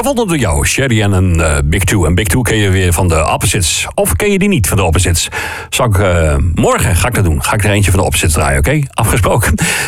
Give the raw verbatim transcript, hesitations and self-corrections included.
gevonden door jou, Sherry en een uh, Big Two. En Big Two ken je weer van de Opposites. Of ken je die niet van de Opposites? Zal ik, uh, morgen ga ik dat doen. Ga ik er eentje van de Opposites draaien, oké? Okay? Afgesproken.